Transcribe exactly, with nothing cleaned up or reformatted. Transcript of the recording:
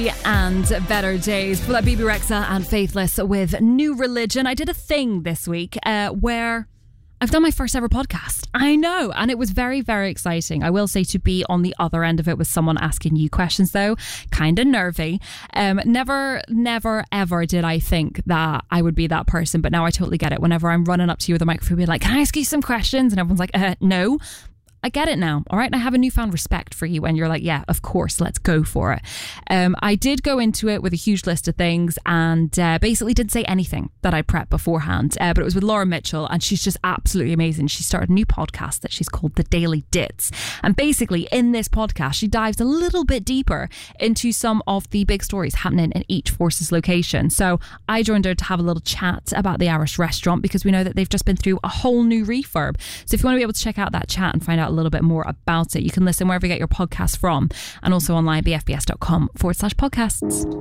And Better Days. For that, Bebe Rexha and Faithless with New Religion. I did a thing this week uh, where I've done my first ever podcast. I know. And it was very, very exciting. I will say, to be on the other end of it with someone asking you questions, though, kind of nervy. Um, never, never, ever did I think that I would be that person. But now I totally get it. Whenever I'm running up to you with a microphone, be like, can I ask you some questions? And everyone's like, uh, no. I get it now, all right? And I have a newfound respect for you when you're like, yeah, of course, let's go for it. Um, I did go into it with a huge list of things and uh, basically didn't say anything that I prepped beforehand, uh, but it was with Laura Mitchell, and she's just absolutely amazing. She started a new podcast that she's called The Daily Dits. And basically in this podcast, she dives a little bit deeper into some of the big stories happening in each Forces location. So I joined her to have a little chat about the Irish restaurant, because we know that they've just been through a whole new refurb. So if you want to be able to check out that chat and find out a little bit more about it, you can listen wherever you get your podcasts from, and also online, bfbs.com forward slash podcasts.